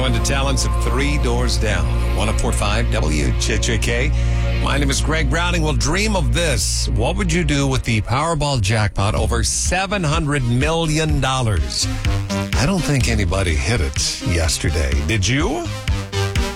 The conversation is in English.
join the talents of Three Doors Down. 104.5 WJJK. My name is Greg Browning. Well, dream of this. What would you do with the Powerball jackpot over $700 million? I don't think anybody hit it yesterday. Did you?